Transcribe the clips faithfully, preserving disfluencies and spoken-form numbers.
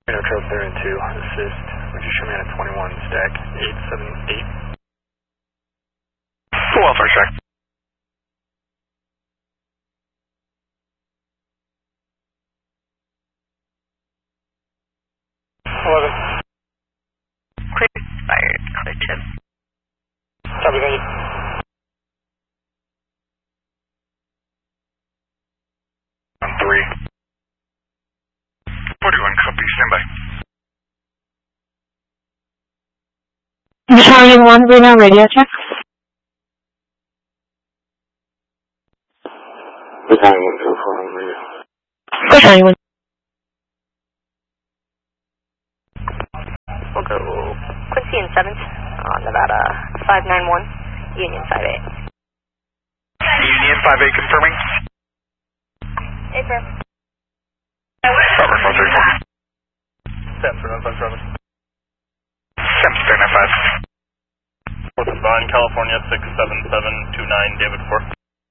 Reno Trail zero and two, assist. Would you show me on a twenty-one stack eight seven eight? Full welfare check. eleven. Clear expired, clear chip. Copy, thank you. On three. forty-one, copy, stand by. Battalion one, Reno radio check. Battalion one, two four on radio. Battalion one. We'll go Quincy and seventh on Nevada five nine one, Union five eight. Union five eight confirming. Affirm. Robert, one three four. Sam, for nine five seven. Sam, three nine five. Fourth and Vine, California, six seven seven two nine, David four.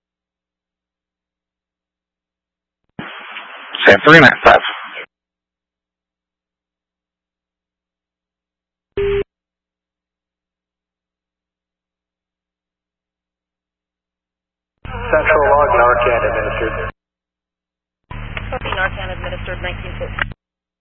Sam, three nine five. Central log, Narcan administered. Copy, Narcan administered nineteen fifty.